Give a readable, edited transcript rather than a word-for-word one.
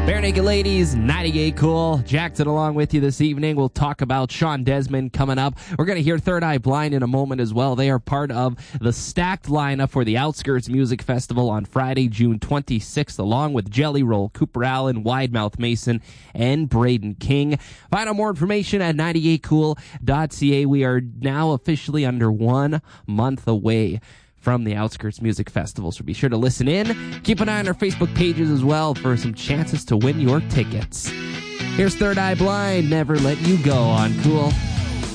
Barenaked Ladies, 98 Cool. Jackson along with you this evening. We'll talk about Sean Desmond coming up. We're going to hear Third Eye Blind in a moment as well. They are part of the stacked lineup for the Outskirts Music Festival on Friday, June 26th, along with Jelly Roll, Cooper Allen, Widemouth Mason, and Braden King. Find out more information at 98cool.ca. We are now officially under 1 month away from the Outskirts Music Festival, so be sure to listen in. Keep an eye on our Facebook pages as well for some chances to win your tickets. Here's Third Eye Blind, Never Let You Go on Cool.